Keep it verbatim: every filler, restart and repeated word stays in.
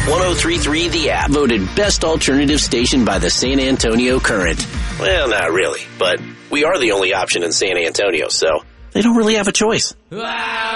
ten thirty-three The App, voted best alternative station by the San Antonio Current. Well, not really, but we are the only option in San Antonio, so they don't really have a choice.